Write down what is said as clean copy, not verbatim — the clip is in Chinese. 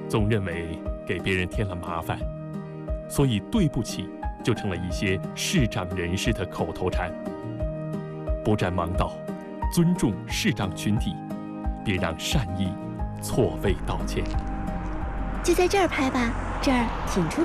总认为给别人添了麻烦，所以对不起就成了一些视障人士的口头禅。不占盲道，尊重视障群体，别让善意错位道歉。 就在这儿拍吧，这儿挺出